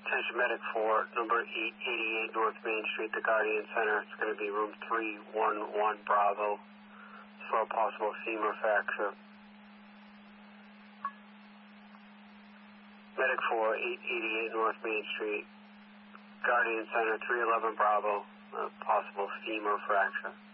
Attention medic for number 888 North Main Street, the Guardian Center. It's going to be room 311 Bravo for a possible femur fracture. Medic for 888 North Main Street, Guardian Center, 311 Bravo, possible femur fracture.